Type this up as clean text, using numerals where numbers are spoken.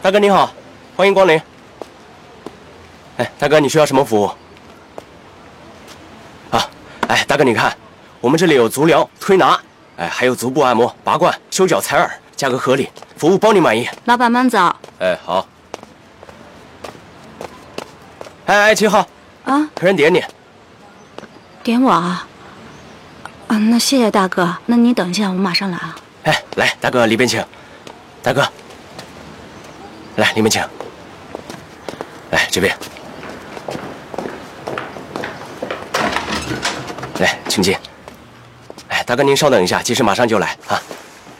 大哥您好，欢迎光临。哎，大哥，你需要什么服务？啊，哎，大哥你看，我们这里有足疗、推拿，哎，还有足部按摩、拔罐、修脚、采耳，价格合理，服务包你满意。 老板慢走。 哎，好。哎，7号。 啊， 客人点你。 点我啊？啊，那谢谢大哥，那你等一下，我马上来啊。 哎，来，大哥里边请。大哥，来里面请。来这边。来，请进。哎，大哥您稍等一下，技师马上就来啊。